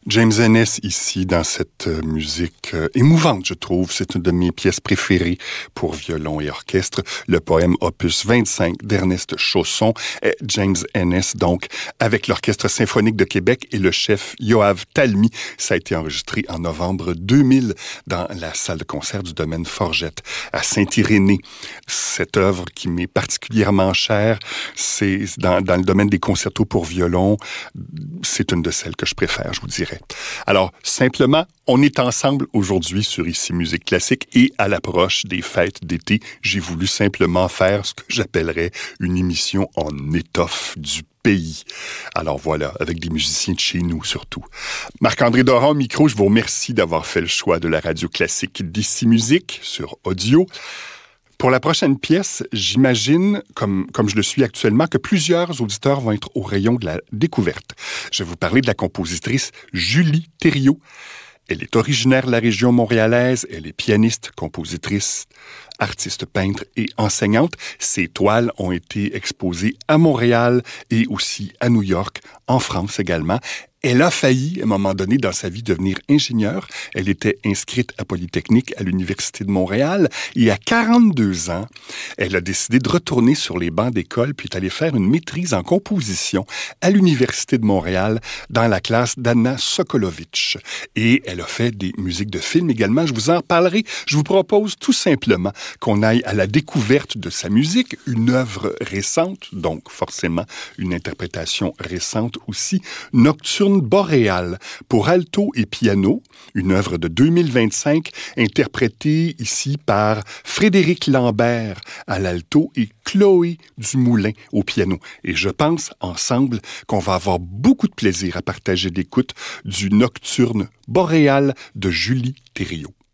James Ennis ici dans cette musique émouvante, je trouve. C'est une de mes pièces préférées pour violon et orchestre, le poème opus 25 d'Ernest Chausson. James Ennis, donc, avec l'Orchestre symphonique de Québec et le chef Yoav Talmy. Ça a été enregistré en novembre 2000 dans la salle de concert du domaine Forgette à Saint-Irénée. Cette œuvre qui m'est particulièrement chère, c'est dans le domaine des concertos pour violon. C'est une de celles que je préfère, je vous dirais. Alors, simplement, on est ensemble aujourd'hui sur Ici Musique Classique et à l'approche des fêtes d'été, j'ai voulu simplement faire ce que j'appellerais une émission en étoffe du pays. Alors voilà, avec des musiciens de chez nous surtout. Marc-André Doran au micro, je vous remercie d'avoir fait le choix de la radio classique d'Ici Musique sur audio. Pour la prochaine pièce, j'imagine, comme je le suis actuellement, que plusieurs auditeurs vont être au rayon de la découverte. Je vais vous parler de la compositrice Julie Thériault. Elle est originaire de la région montréalaise, elle est pianiste, compositrice, artiste peintre et enseignante. Ses toiles ont été exposées à Montréal et aussi à New York, en France également. Elle a failli, à un moment donné, dans sa vie, devenir ingénieure. Elle était inscrite à Polytechnique, à l'Université de Montréal. Et à 42 ans, elle a décidé de retourner sur les bancs d'école puis est allée faire une maîtrise en composition à l'Université de Montréal dans la classe d'Anna Sokolovic. Et elle a fait des musiques de films également. Je vous en parlerai. Je vous propose tout simplement qu'on aille à la découverte de sa musique, une œuvre récente, donc forcément une interprétation récente aussi, Nocturne boréale pour alto et piano, une œuvre de 2025 interprétée ici par Frédéric Lambert à l'alto et Chloé Dumoulin au piano. Et je pense ensemble qu'on va avoir beaucoup de plaisir à partager l'écoute du Nocturne boréale de Julie Thériault.